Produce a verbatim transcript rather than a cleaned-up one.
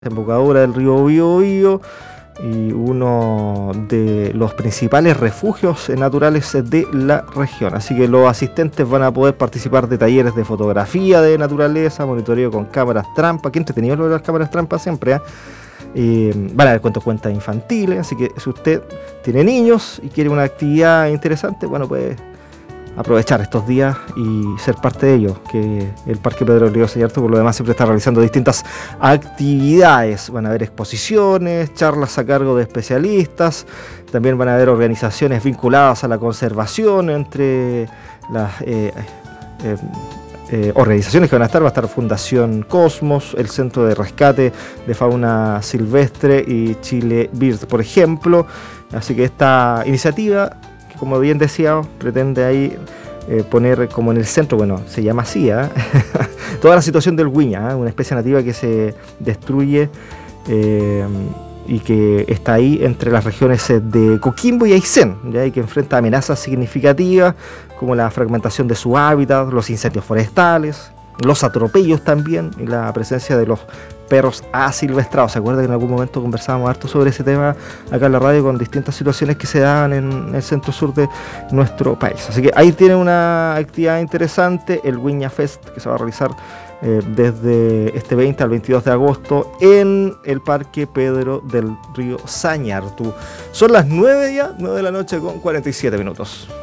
Desembocadura del río Biobío y uno de los principales refugios naturales de la región. Así que los asistentes van a poder participar de talleres de fotografía de naturaleza, monitoreo con cámaras trampa. Qué entretenido lo de las cámaras trampa siempre, ¿eh? Eh, van a haber cuentos cuentas infantiles, así que si usted tiene niños y quiere una actividad interesante, bueno, pues aprovechar estos días y ser parte de ellos, que el Parque Pedro del Río Sayartu por lo demás siempre está realizando distintas actividades. Van a haber exposiciones, charlas a cargo de especialistas, también van a haber organizaciones vinculadas a la conservación entre las eh, eh, eh, organizaciones que van a estar. Va a estar Fundación Cosmos, el Centro de Rescate de Fauna Silvestre y Chile Bird, por ejemplo. Así que esta iniciativa, como bien decía, pretende ahí eh, poner como en el centro, bueno, se llama así, ¿eh? toda la situación del huiña, ¿eh? Una especie nativa que se destruye eh, y que está ahí entre las regiones de Coquimbo y Aysén, ¿ya? Y que enfrenta amenazas significativas como la fragmentación de su hábitat, los incendios forestales, los atropellos también y la presencia de los perros asilvestrados. ¿Se acuerda que en algún momento conversábamos harto sobre ese tema acá en la radio con distintas situaciones que se daban en el centro sur de nuestro país? Así que ahí tiene una actividad interesante, el Huiña Fest, que se va a realizar eh, desde este veinte al veintidós de agosto en el Parque Pedro del Río Sayartu. Son las nueve ya, nueve de la noche con cuarenta y siete minutos.